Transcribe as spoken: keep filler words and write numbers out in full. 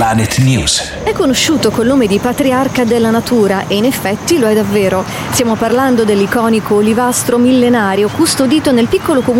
Planet News. È conosciuto col nome di patriarca della natura e in effetti lo è davvero. Stiamo parlando dell'iconico olivastro millenario custodito nel piccolo comune